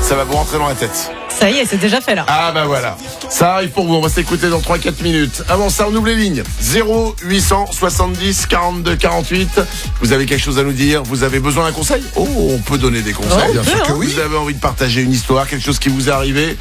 Ça va vous rentrer dans la tête. Ça y est, c'est déjà fait là. Ah bah voilà. Ça arrive pour vous, on va s'écouter dans 3-4 minutes. Avant ça, on ouvre les lignes. 0870 42 48. Vous avez quelque chose à nous dire? Vous avez besoin d'un conseil? Oh, on peut donner des conseils. Bien sûr que oui. Vous avez envie de partager une histoire, quelque chose qui vous est arrivé?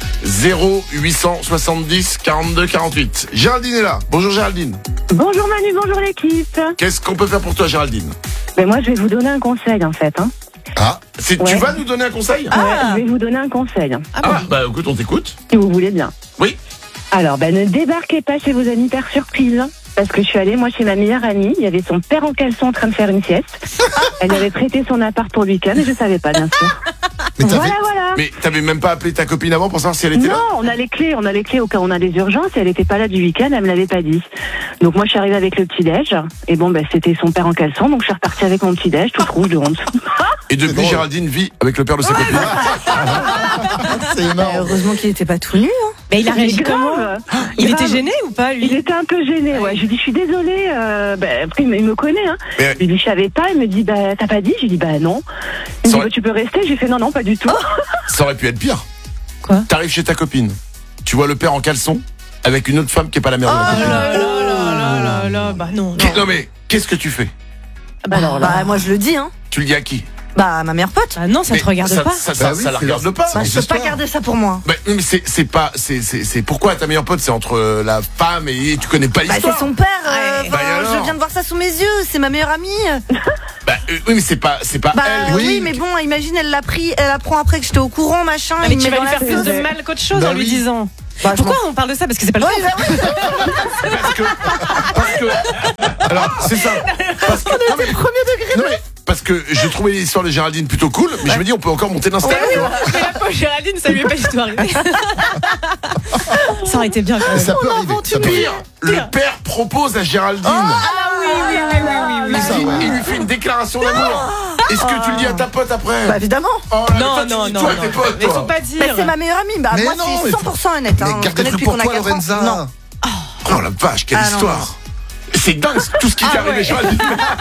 0870 42 48. Géraldine est là. Bonjour Géraldine. Bonjour Manu, bonjour l'équipe. Qu'est-ce qu'on peut faire pour toi Géraldine? Ben moi je vais vous donner un conseil en fait. Ah, Tu Ouais. vas nous donner un conseil? Ouais, je vais vous donner un conseil, Bah écoute, on t'écoute. si vous voulez bien. Oui. Alors ne débarquez pas chez vos amis par surprise. Parce que je suis allée, moi, chez ma meilleure amie. Il y avait son père en caleçon en train de faire une sieste. Elle avait prêté son appart pour le week-end et je savais pas, bien sûr. mais t'avais... Voilà. Mais t'avais même pas appelé ta copine avant pour savoir si elle était là? Non, on a les clés au cas où on a des urgences. Et elle était pas là du week-end, elle me l'avait pas dit. Donc moi, je suis arrivée avec le petit-déj. Et bon, c'était son père en caleçon. Donc je suis repartie avec mon petit-déj, toute rouge de honte. Et depuis, drôle. Géraldine vit avec le père de ses copines. C'est énorme. Heureusement qu'il était pas tout nu. Hein. Mais il a réagi Mais comment? grave. Il Grave. était gêné ou pas, Il lui? était un peu gêné, ouais. Je lui dis, je suis désolée. Après, il me connaît, hein. Mais- Je lui dis, je savais pas. Il me dit, t'as pas dit? Je lui dis, non. Il Ça me aurait- dit, tu peux rester? J'ai fait, non, pas du tout. Ça aurait pu être pire. Quoi? T'arrives chez ta copine, tu vois le père en caleçon avec une autre femme qui est pas la mère de la Oh copine. là, bah non. Non mais, qu'est-ce que tu fais? Alors là. Bah, moi je le dis, hein. Tu le dis à qui? Bah, à ma meilleure pote. Bah non, ça Mais te regarde pas. Ça Bah oui, la c'est regarde la- pas. Bah, je peux pas histoires. garder ça pour moi. Bah, mais c'est pourquoi ta meilleure pote, c'est entre la femme et tu connais pas Bah, l'histoire. c'est son père. Ouais. Bah, et alors je viens de voir ça sous mes yeux. C'est ma meilleure amie. Bah, oui, mais c'est pas Bah, elle. oui, mais bon, imagine, elle apprend après que j'étais au courant, machin. Ah, mais il me tu met vas dans lui la faire plus sauce. de mal qu'autre chose Bah en lui oui. disant. Bah, je Pourquoi on parle de ça? Parce que c'est pas le cas. Ouais, bah oui. Parce que alors c'est ça. Parce que non, mais, non, mais parce que j'ai trouvé l'histoire de Géraldine plutôt cool, mais je me dis on peut encore monter d'un step. tu vois. Mais la pauvre Géraldine, ça lui est pas du tout arrivé. Ça aurait été bien quand Mais même. ça peut arriver. Ça peut arriver. Pire, le père propose à Géraldine. Oui. Ça, ouais. Il lui fait une déclaration d'amour. Est-ce que tu le dis à ta pote après? Bah, évidemment. Oh là, Non, toi, tu non, dis non, tout à non. tes potes, Mais toi. faut pas Bah, dire. c'est ma meilleure amie. Bah, Mais moi, non, c'est mais 100% honnête. Mais Hein. On se garde connaît des trucs depuis pour qu'on a toi, 4 ans. Lorenza. Non. Oh la vache, quelle Ah, non. histoire. C'est dingue tout ce qui t'est arrivé, Géraldine.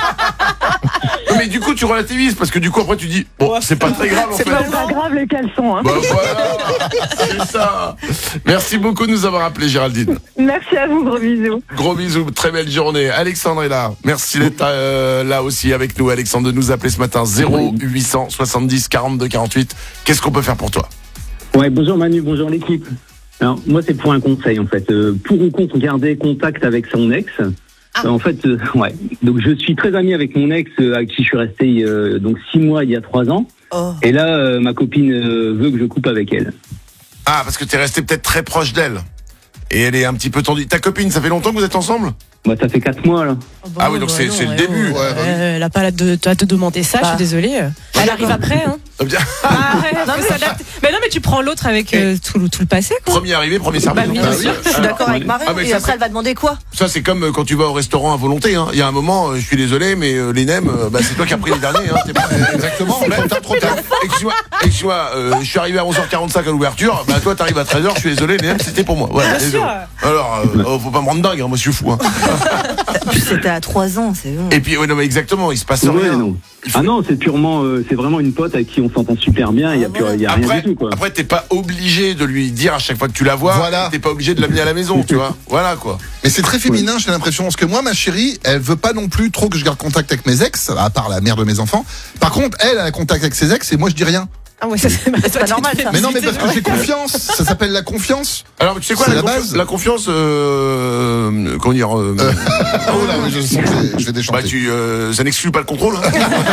Non, mais du coup tu relativises parce que du coup après tu dis bon c'est pas très grave en fait. C'est pas grave les caleçons, hein. Bah voilà, c'est ça. Merci beaucoup de nous avoir appelé Géraldine. Merci à vous, gros bisous. Gros bisous, très belle journée. Alexandre est là. Merci d'être là aussi avec nous, Alexandre, de nous appeler ce matin. 0870 42 48. Qu'est-ce qu'on peut faire pour toi? Ouais, bonjour Manu, bonjour l'équipe. Alors, moi, c'est pour un conseil, en fait. Pour ou contre garder contact avec son ex. En fait, ouais. Donc, je suis très ami avec mon ex, avec qui je suis resté donc 6 mois il y a 3 ans. Oh. Et là, ma copine veut que je coupe avec elle. Ah, parce que t'es resté peut-être très proche d'elle. Et elle est un petit peu tendue. Ta copine, ça fait longtemps que vous êtes ensemble? Moi, ça fait 4 mois, là. Ah oui, donc c'est le début. Ouais, bah oui. Elle a pas à te demander ça, je suis désolée. Elle arrive après, hein. Bien. Faut s'adapter. Mais non, mais tu prends l'autre avec tout le passé, quoi. Premier arrivé, premier servi. Bah oui, Donc, bien sûr. Je suis d'accord avec Marie. Ah, mais Et ça, après, elle va demander quoi? Ça, c'est comme quand tu vas au restaurant à volonté. Hein. Il y a un moment, je suis désolé, mais les nems, c'est toi qui as pris les derniers. Hein. T'es pas... Exactement. Bah, Trop tard. Excuse-moi, je suis arrivé à 11h45 à l'ouverture. Bah, toi, t'arrives à 13h. Je suis désolé, les nems, c'était pour moi. Voilà, Bien désolé. sûr. Alors, faut pas me rendre dingue, hein, moi, je suis fou. Hein. Puis c'était à 3 ans, c'est bon. Et puis, ouais, non, mais exactement, il se passe Ouais, rien. non. Ah non, c'est purement, c'est vraiment une pote avec qui on s'entend super bien. Il y a rien Après, du tout, quoi. après, t'es pas obligé de lui dire à chaque fois que tu la vois. Voilà. T'es pas obligé de l'amener à la maison, tu vois. Voilà, quoi. Mais c'est très féminin, j'ai l'impression. Parce que moi, ma chérie, elle veut pas non plus trop que je garde contact avec mes ex, à part la mère de mes enfants. Par contre, elle a contact avec ses ex et moi, je dis rien. Ah ouais, ça c'est pas normal, ça. Mais non, mais parce que j'ai confiance. Ça s'appelle la confiance. Alors, tu sais quoi, C'est la la base. la confiance, comment dire, Oh là, oui, je sens que je vais bah, déchanter. ça n'exclut pas le contrôle. Hein.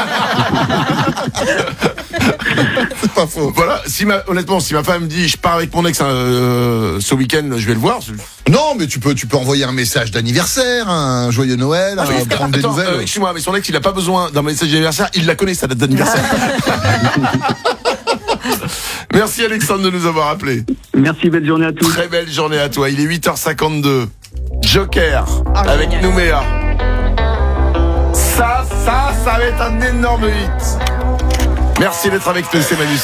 C'est pas faux. Voilà, honnêtement, si ma femme me dit je pars avec mon ex ce week-end, je vais le voir. Non, mais tu peux envoyer un message d'anniversaire, un joyeux Noël, prendre des Attends, nouvelles. excuse-moi, mais son ex, il a pas besoin d'un message d'anniversaire, il la connaît sa date d'anniversaire. Merci Alexandre de nous avoir appelé. Merci, belle journée à tous. Très belle journée à toi. Il est 8h52. Joker avec génial. Nouméa. Ça va être un énorme hit. Merci d'être avec nous, c'est Manu.